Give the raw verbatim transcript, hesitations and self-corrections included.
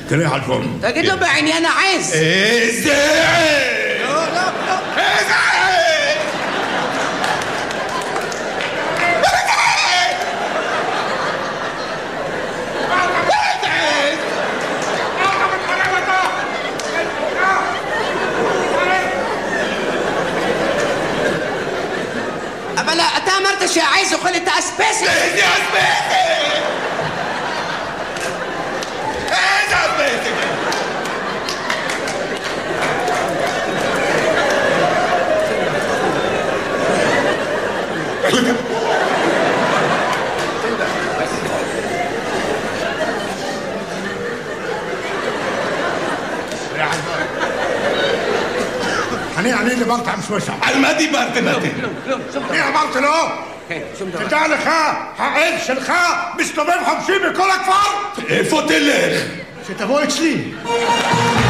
תלך על כל. תגיד לו בעניין העז. איזה עז? לא, לא, לא. איזה עז? אבל אתה אמרת שהעז אוכל את האספסת. איזה אספסת? איזה אספסת? אני, אני דיברתי עם שושה. על מה דיברתם אתם? אני אמרתי לו, תדע לך, העד שלך מסתובב חופשי בכל הכפר. איפה תלך? שתבוא אצלי.